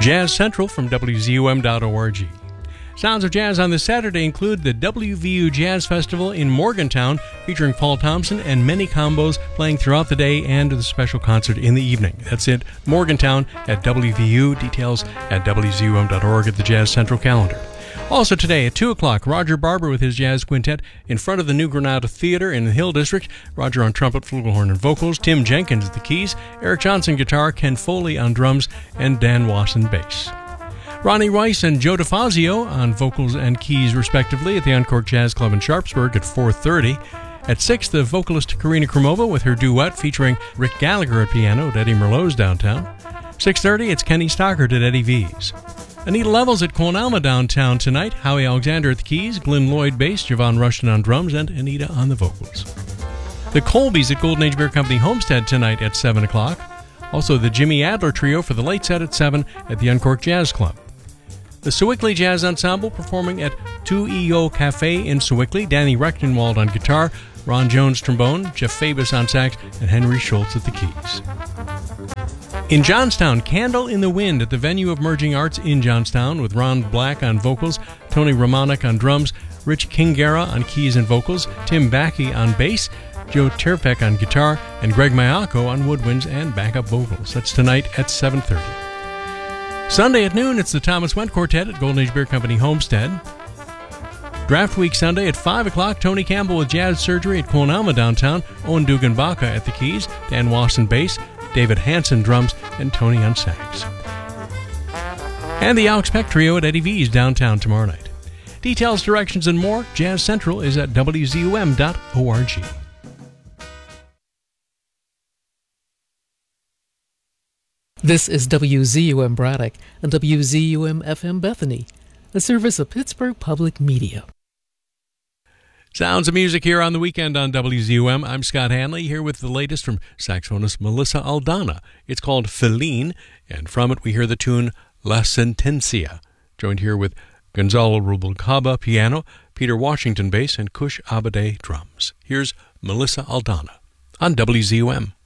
Jazz Central from WZUM.org. Sounds of Jazz on this Saturday include the WVU Jazz Festival in Morgantown, featuring Paul Thompson and many combos playing throughout the day and the special concert in the evening. That's it, Morgantown at WVU. Details at WZUM.org at the Jazz Central calendar. Also today at 2 o'clock, Roger Barber with his jazz quintet in front of the New Granada Theater in the Hill District. Roger on trumpet, flugelhorn, and vocals. Tim Jenkins at the keys. Eric Johnson guitar. Ken Foley on drums. And Dan Wasson bass. Ronnie Rice and Joe DeFazio on vocals and keys respectively at the Encore Jazz Club in Sharpsburg at 4:30. At 6, the vocalist Karina Krumova with her duet featuring Rick Gallagher at piano at Eddie Merlot's downtown. 6:30, it's Kenny Stockert at Eddie V's. Anita Levels at Quon Alma downtown tonight. Howie Alexander at the keys, Glenn Lloyd bass, Javon Rushton on drums, and Anita on the vocals. The Colbys at Golden Age Beer Company Homestead tonight at 7 o'clock. Also the Jimmy Adler Trio for the late set at 7 at the Uncorked Jazz Club. The Sewickley Jazz Ensemble performing at 2EO Cafe in Sewickley. Danny Rechtenwald on guitar, Ron Jones trombone, Jeff Fabus on sax, and Henry Schultz at the keys. In Johnstown, Candle in the Wind at the Venue of Merging Arts in Johnstown with Ron Black on vocals, Tony Romanek on drums, Rich Kingara on keys and vocals, Tim Backey on bass, Joe Terpek on guitar, and Greg Mayako on woodwinds and backup vocals. That's tonight at 7:30. Sunday at noon, it's the Thomas Went Quartet at Golden Age Beer Company Homestead. Draft Week Sunday at 5 o'clock, Tony Campbell with Jazz Surgery at Quon Alma downtown, Owen Dugan-Baca at the keys, Dan Wasson bass, David Hansen drums, and Tony on sax. And the Alex Peck Trio at Eddie V's downtown tomorrow night. Details, directions, and more, Jazz Central is at WZUM.org. This is WZUM Braddock and WZUM FM Bethany, a service of Pittsburgh Public Media. Sounds of music here on the weekend on WZUM. I'm Scott Hanley, here with the latest from saxophonist Melissa Aldana. It's called Feline, and from it we hear the tune La Sentencia, joined here with Gonzalo Rubalcaba piano, Peter Washington bass, and Kush Abade drums. Here's Melissa Aldana on WZUM.